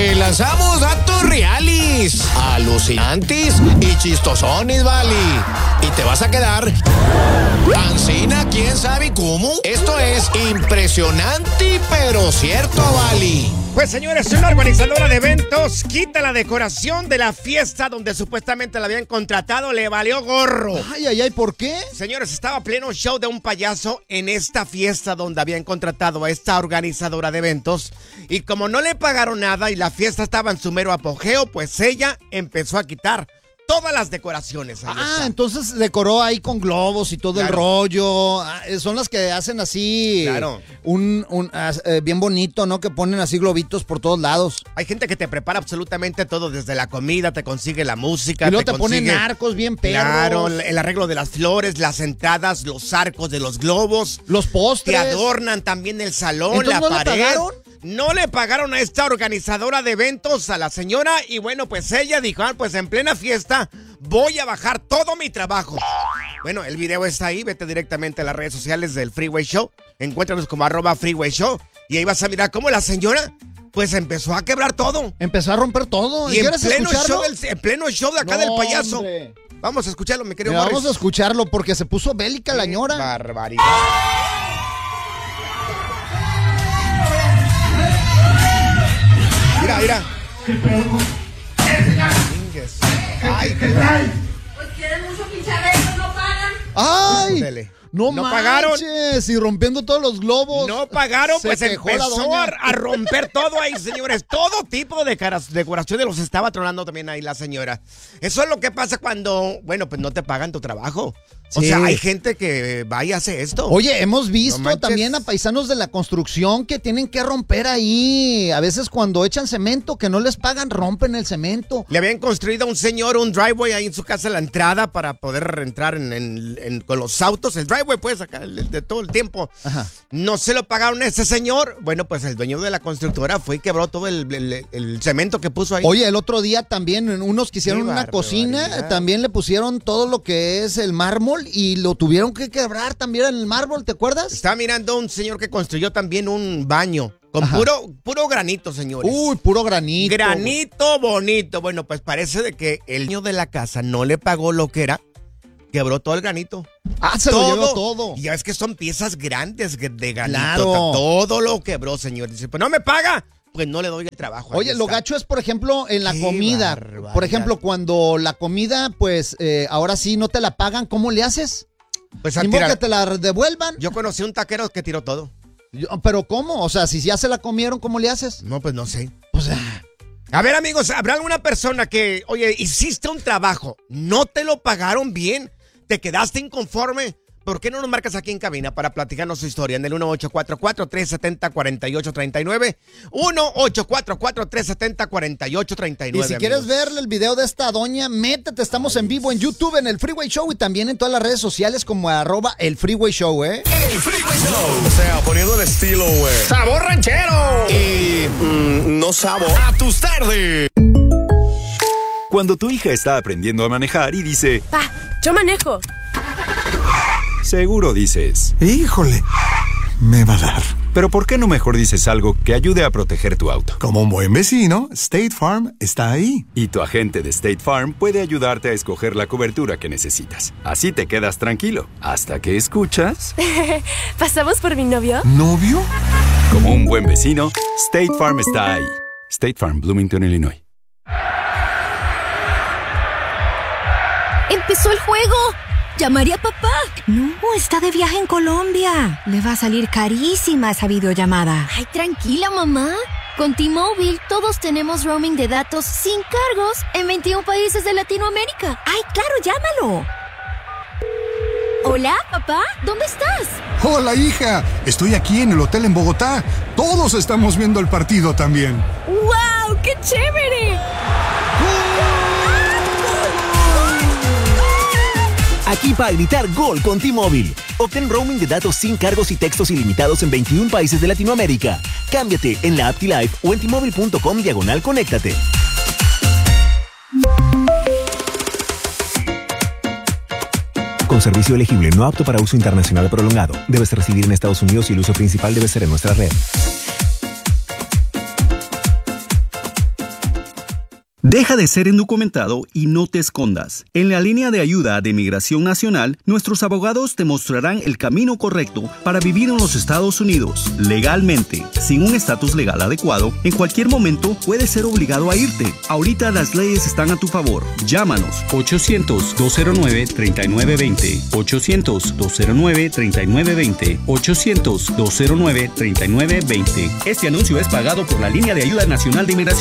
Te lanzamos datos reales, alucinantes y chistosones, vale. Y te vas a quedar pancina, quién sabe cómo. Esto es impresionante, pero cierto, vale. Pues señores, una organizadora de eventos quita la decoración de la fiesta donde supuestamente la habían contratado, le valió gorro. Ay, ¿por qué? Señores, estaba pleno show de un payaso en esta fiesta donde habían contratado a esta organizadora de eventos y como no le pagaron nada y la fiesta estaba en su mero apogeo, pues ella empezó a quitar todas las decoraciones. Entonces decoró ahí con globos y todo el rollo. Son las que hacen así. Claro. Bien bonito, ¿no? Que ponen así globitos por todos lados. Hay gente que te prepara absolutamente todo, desde la comida, te consigue la música. Y luego te ponen arcos bien perros. Claro, el arreglo de las flores, las entradas, los arcos de los globos. Los postres. Te adornan también el salón, la pared. ¿Le pagaron? No le pagaron a esta organizadora de eventos, a la señora, y bueno, pues ella dijo, pues en plena fiesta voy a bajar todo mi trabajo. Bueno, el video está ahí, vete directamente a las redes sociales del Freeway Show, encuéntranos como @Freeway Show, y ahí vas a mirar cómo la señora, pues empezó a quebrar todo. Empezó a romper todo. Y en pleno show de acá del payaso. Hombre. Vamos a escucharlo, mi querido Morris. Vamos a escucharlo porque se puso bélica la señora. Barbaridad. Mira. Ay, pues quieren mucho pincharreto, no pagan. Ay, no pagaron. Y rompiendo todos los globos. No pagaron, pues empezó a romper todo ahí, señores. Todo tipo de decoraciones los estaba tronando también ahí la señora. Eso es lo que pasa cuando, bueno, pues no te pagan tu trabajo. Sí. O sea, hay gente que va y hace esto. Oye, hemos visto también a paisanos de la construcción que tienen que romper ahí. A veces cuando echan cemento, que no les pagan, rompen el cemento. Le habían construido a un señor un driveway ahí en su casa, la entrada, para poder entrar con los autos. El driveway, pues, acá de todo el tiempo. Ajá. No se lo pagaron a ese señor. Bueno, pues el dueño de la constructora fue y quebró todo el cemento que puso ahí. Oye, el otro día también unos que hicieron una cocina, también le pusieron todo lo que es el mármol y lo tuvieron que quebrar también en el mármol, ¿te acuerdas? Estaba mirando un señor que construyó también un baño con puro granito, señores. Uy, puro granito. Granito bonito. Bueno, pues parece de que el dueño de la casa no le pagó lo que era, quebró todo el granito. Se lo llevó todo. Y ya es que son piezas grandes de granito. Claro. Todo lo quebró, señor. Dice, pues no me paga. Pues no le doy el trabajo. Oye, lo gacho es, por ejemplo, en la comida. Barbaridad. Por ejemplo, cuando la comida, pues, ahora sí no te la pagan, ¿cómo le haces? Pues ¿Ni modo que te la devuelvan? Yo conocí un taquero que tiró todo. ¿Pero cómo? O sea, si ya se la comieron, ¿cómo le haces? No, pues no sé. O sea... A ver, amigos, ¿habrá alguna persona que, oye, hiciste un trabajo, no te lo pagaron bien, te quedaste inconforme? ¿Por qué no nos marcas aquí en cabina para platicarnos su historia en el 1844-370-4839? 1844-370-4839. Y si quieres ver el video de esta doña, métete, estamos en vivo en YouTube, en el Freeway Show y también en todas las redes sociales como @el Freeway Show, El Freeway Show. O sea, poniendo el estilo, güey. ¡Sabor ranchero! Y no sabor. A tus tardes. Cuando tu hija está aprendiendo a manejar y dice... Pa, yo manejo. Seguro dices... Híjole, me va a dar. Pero ¿por qué no mejor dices algo que ayude a proteger tu auto? Como un buen vecino, State Farm está ahí. Y tu agente de State Farm puede ayudarte a escoger la cobertura que necesitas. Así te quedas tranquilo, hasta que escuchas... ¿Pasamos por mi novio? ¿Novio? Como un buen vecino, State Farm está ahí. State Farm, Bloomington, Illinois. ¡Empezó el juego! ¿Llamaré a papá? No, está de viaje en Colombia. Le va a salir carísima esa videollamada. Ay, tranquila, mamá. Con T-Mobile todos tenemos roaming de datos sin cargos en 21 países de Latinoamérica. ¡Ay, claro, llámalo! Hola, papá, ¿dónde estás? Hola, hija. Estoy aquí en el hotel en Bogotá. Todos estamos viendo el partido también. ¡Wow! ¡Qué chévere! Aquí para gritar gol con T-Mobile. Obtén roaming de datos sin cargos y textos ilimitados en 21 países de Latinoamérica. Cámbiate en la app T-Life o en T-Mobile.com/conéctate. Con servicio elegible no apto para uso internacional prolongado. Debes residir en Estados Unidos y el uso principal debe ser en nuestra red. Deja de ser indocumentado y no te escondas. En la línea de ayuda de Migración Nacional, nuestros abogados te mostrarán el camino correcto para vivir en los Estados Unidos legalmente. Sin un estatus legal adecuado, en cualquier momento puedes ser obligado a irte. Ahorita las leyes están a tu favor. Llámanos 800-209-3920, 800-209-3920, 800-209-3920. Este anuncio es pagado por la línea de ayuda nacional de Inmigración.